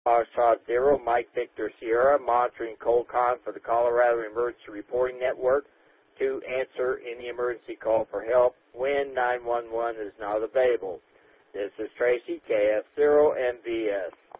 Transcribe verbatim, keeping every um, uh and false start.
Foxtrot Zero, Mike Victor Sierra, monitoring Colcon for the Colorado Emergency Reporting Network to answer any emergency call for help when nine one one is not available. This is Tracy, K F zero M V S.